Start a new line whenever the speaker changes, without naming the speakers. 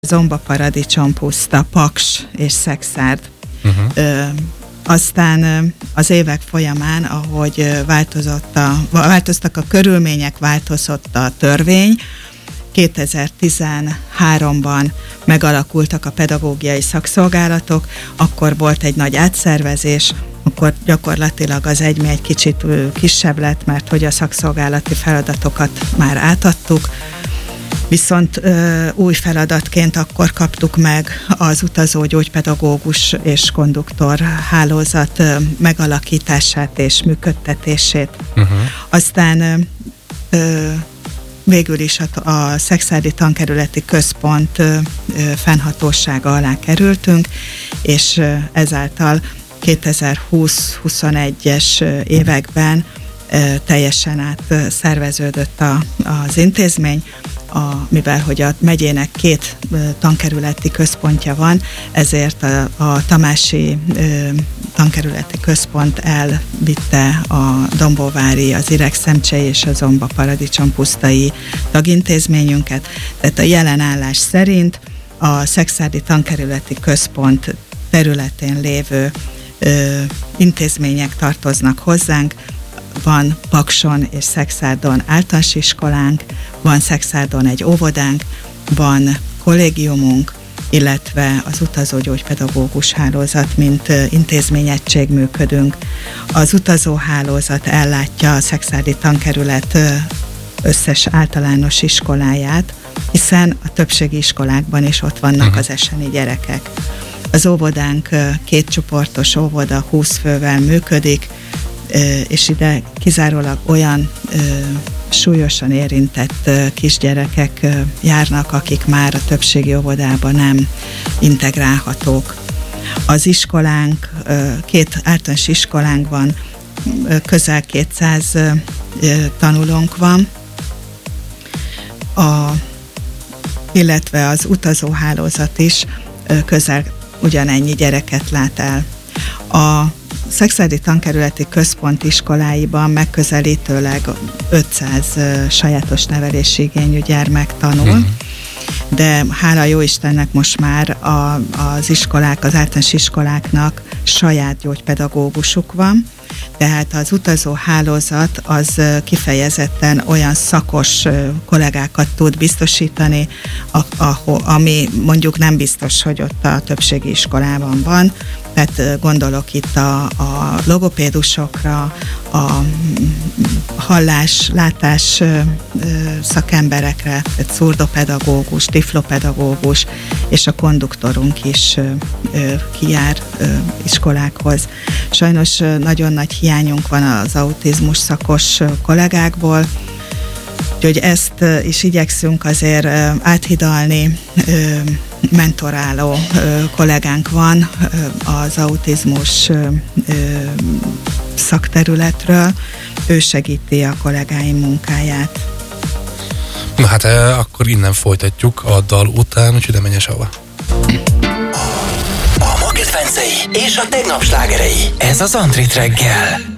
Zomba, Paradicsom, Puszta, Paks és Szekszárd. Aztán az évek folyamán, ahogy változtak a körülmények, változott a törvény. 2013-ban megalakultak a pedagógiai szakszolgálatok, akkor volt egy nagy átszervezés, akkor gyakorlatilag az egymi egy kicsit kisebb lett, mert hogy a szakszolgálati feladatokat már átadtuk, viszont új feladatként akkor kaptuk meg az utazó gyógypedagógus és konduktor hálózat megalakítását és működtetését. Aztán végül is a Szekszárdi Tankerületi Központ fennhatósága alá kerültünk, és ezáltal 2020-21-es években teljesen átszerveződött az intézmény, mivel hogy a megyének 2 tankerületi központja van, ezért a Tamási Tankerületi Központ elvitte a Dombóvári, az Ireg-Szemcsei és a Zomba, Paradicsom, Pusztai tagintézményünket. Tehát a jelen állás szerint a Szekszárdi Tankerületi Központ területén lévő intézmények tartoznak hozzánk. Van Pakson és Szekszárdon általános iskolánk, van Szekszárdon egy óvodánk, van kollégiumunk, illetve az utazógyógypedagógus hálózat, mint intézményegység működünk. Az utazóhálózat ellátja a Szekszárdi Tankerület összes általános iskoláját, hiszen a többségi iskolákban is ott vannak az eseni gyerekek. Az óvodánk 2 csoportos óvoda, 20 fővel működik, és ide kizárólag olyan súlyosan érintett kisgyerekek járnak, akik már a többségi óvodában nem integrálhatók. Az iskolánk, 2 általános iskolánk van, közel 200 tanulónk van, illetve az utazóhálózat is közel ugyanennyi gyereket lát el. A Szekszárdi Tankerületi Központ iskoláiban megközelítőleg 500 sajátos nevelési igényű gyermek tanul, de hála jó Istennek most már az iskolák, az általános iskoláknak saját gyógypedagógusuk van, tehát az utazó hálózat az kifejezetten olyan szakos kollégákat tud biztosítani, ami mondjuk nem biztos, hogy ott a többségi iskolában van. Tehát gondolok itt a logopédusokra, a hallás, látás szakemberekre, tehát szurdopedagógus, tiflopedagógus, és a konduktorunk is kijár iskolákhoz. Sajnos nagyon nagy hiányunk van az autizmus szakos kollégákból, úgyhogy ezt is igyekszünk azért áthidalni. Mentoráló kollégánk van az autizmus szakterületről, ő segíti a kollégáim munkáját.
Na hát akkor innen folytatjuk a dal után, úgyhogy nem menj sehova.
A ma kedvencei és a tegnap slágerei. Ez az Antrit reggel.